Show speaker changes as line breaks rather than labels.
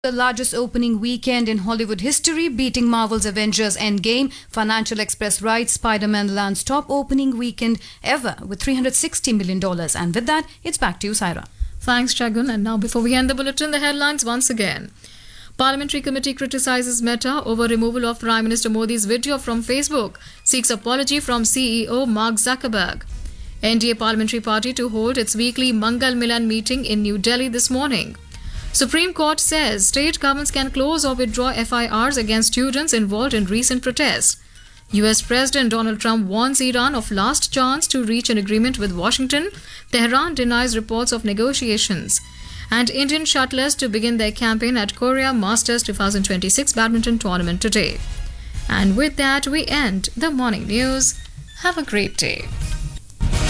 The largest opening weekend in Hollywood history, beating Marvel's Avengers Endgame. Financial Express writes Spider-Man lands top opening weekend ever with $360 million. And with that, it's back to you, Saira.
Thanks, Chagun. And now, before we end the bulletin, the headlines once again. Parliamentary Committee criticizes Meta over removal of Prime Minister Modi's video from Facebook, seeks apology from CEO Mark Zuckerberg. NDA Parliamentary Party to hold its weekly Mangal Milan meeting in New Delhi this morning. Supreme Court says state governments can close or withdraw FIRs against students involved in recent protests. US President Donald Trump warns Iran of last chance to reach an agreement with Washington. Tehran denies reports of negotiations. And Indian shuttlers to begin their campaign at Korea Masters 2026 badminton tournament today. And with that, we end the morning news. Have a great day.